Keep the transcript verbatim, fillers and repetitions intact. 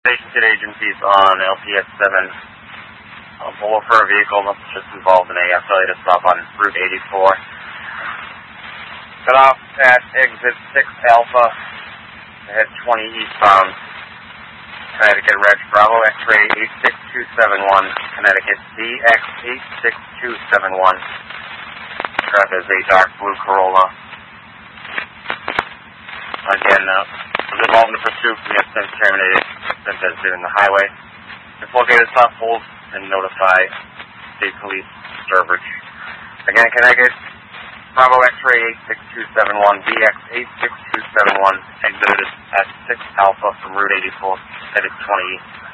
Station Kid agencies on L P S seven. Uh, below for a vehicle just involved in a uh, failure to stop on Route eighty-four. Got off at exit six Alpha, ahead twenty eastbound. Connecticut Reg Bravo X-ray eight six two seven one, Connecticut D X eight six two seven one. Described as a dark blue Corolla. Again, uh, was involved in the pursuit. We have since terminated since has been in the highway. Just locate the stop poles and notify state police Sturbridge. Again, Connecticut Bravo X-ray eight six two seven one, D X eight six two seven one, exited at six Alpha from Route eighty-four, headed twenty east.